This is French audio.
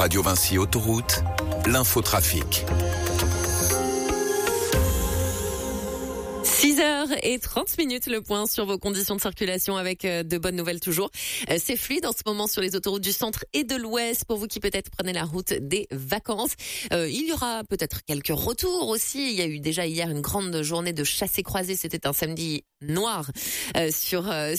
Radio Vinci Autoroute, l'infotrafic. 6h30, le point sur vos conditions de circulation avec de bonnes nouvelles toujours. C'est fluide en ce moment sur les autoroutes du centre et de l'ouest pour vous qui peut-être prenez la route des vacances. Il y aura peut-être quelques retours aussi. Il y a eu déjà hier une grande journée de chassé-croisé. C'était un samedi noir sur